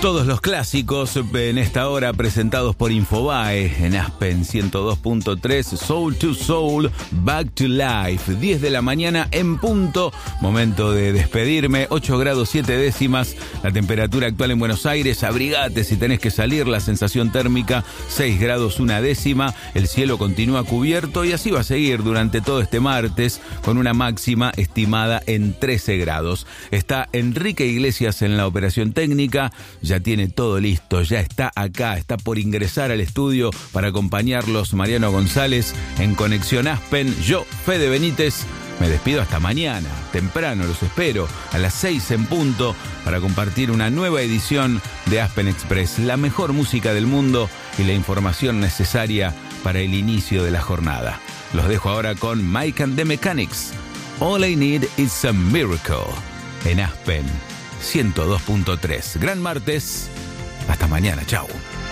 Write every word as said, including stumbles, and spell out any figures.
Todos los clásicos en esta hora presentados por Infobae en Aspen ciento dos punto tres, Soul to Soul, Back to Life, diez de la mañana en punto, momento de despedirme, ocho grados siete décimas, la temperatura actual en Buenos Aires, abrigate si tenés que salir, la sensación térmica seis grados una décima, el cielo continúa cubierto y así va a seguir durante todo este martes con una máxima estimada en trece grados. Está Enrique Iglesias en la operación técnica, ya tiene todo listo, ya está acá, está por ingresar al estudio para acompañarlos Mariano González en Conexión Aspen. Yo, Fede Benítez, me despido hasta mañana, temprano los espero, a las seis en punto, para compartir una nueva edición de Aspen Express, la mejor música del mundo y la información necesaria para el inicio de la jornada. Los dejo ahora con Mike and the Mechanics. All I Need is a Miracle, en Aspen ciento dos punto tres. Gran martes. Hasta mañana. Chau.